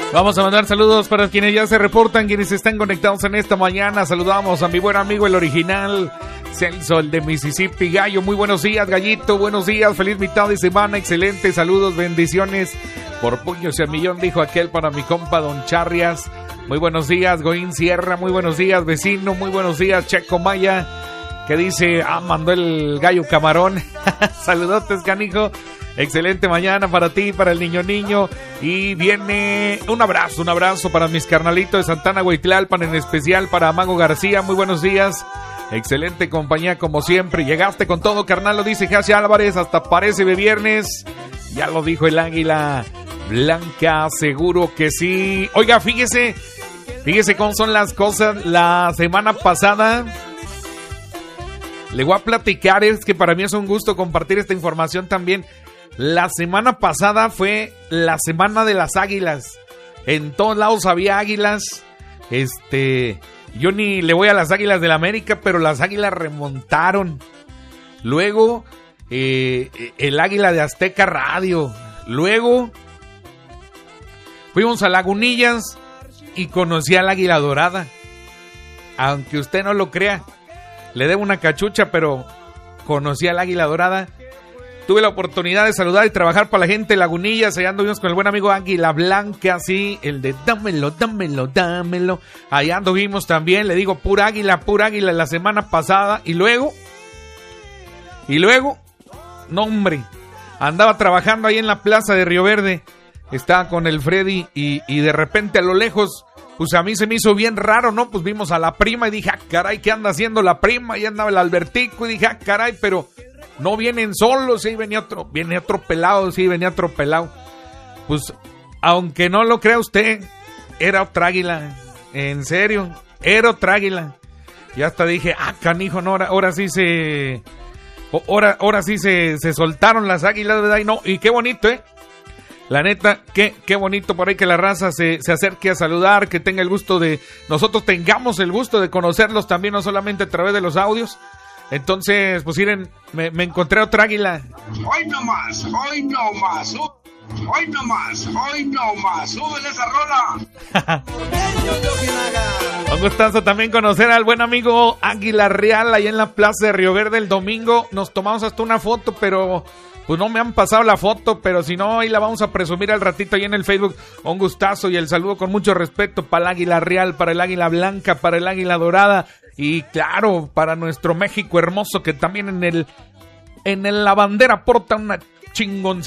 Vamos a mandar saludos para quienes ya se reportan, quienes están conectados en esta mañana. Saludamos a mi buen amigo el original, Celso, el de Mississippi. Gallo, muy buenos días, Gallito, buenos días, feliz mitad de semana, excelente, saludos, bendiciones, por puños y a millón, dijo aquel para mi compa Don Charrias. Muy buenos días, Goín Sierra, muy buenos días, vecino, muy buenos días, Checo Maya, que dice, mandó el gallo camarón. Saludotes, canijo. Excelente mañana para ti, para el niño. Y viene un abrazo para mis carnalitos de Santana Huitlalpan, en especial para Mago García. Muy buenos días. Excelente compañía como siempre. Llegaste con todo, carnal, lo dice Jasi Álvarez. Hasta parece de viernes. Ya lo dijo el Águila Blanca, seguro que sí. Oiga, fíjese cómo son las cosas. La semana pasada, le voy a platicar, es que para mí es un gusto compartir esta información también. La semana pasada fue la semana de las águilas. En todos lados había águilas. Yo ni le voy a las Águilas del América, pero las águilas remontaron. Luego, el Águila de Azteca Radio. Luego, fuimos a Lagunillas y conocí al Águila Dorada. Aunque usted no lo crea, le debo una cachucha, pero conocí al Águila Dorada. Tuve la oportunidad de saludar y trabajar para la gente de Lagunillas. Allá anduvimos con el buen amigo Águila Blanca, sí, el de dámelo. Allá anduvimos también, le digo, pura águila la semana pasada. Y luego, no hombre, andaba trabajando ahí en la plaza de Río Verde. Estaba con el Freddy y de repente a lo lejos, pues a mí se me hizo bien raro, ¿no? Pues vimos a la prima y dije, caray, ¿qué anda haciendo la prima? Ahí andaba el Albertico y dije, caray, pero no vienen solos, sí, venía otro pelado. Pues, aunque no lo crea usted, era otra águila, en serio, era otra águila. Y hasta dije, canijo, no, ahora sí se soltaron las águilas, ¿verdad? Y qué bonito, la neta, qué bonito por ahí que la raza se acerque a saludar, que tenga el gusto de, nosotros tengamos el gusto de conocerlos también, no solamente a través de los audios. Entonces, pues miren, me encontré otra águila. Hoy no más, súbele esa rola. Un gustazo también conocer al buen amigo Águila Real, ahí en la plaza de Río Verde el domingo. Nos tomamos hasta una foto, pero pues no me han pasado la foto, pero si no, ahí la vamos a presumir al ratito ahí en el Facebook. Un gustazo y el saludo con mucho respeto para el Águila Real, para el Águila Blanca, para el Águila Dorada y claro, para nuestro México hermoso que también en la bandera porta una chingoncita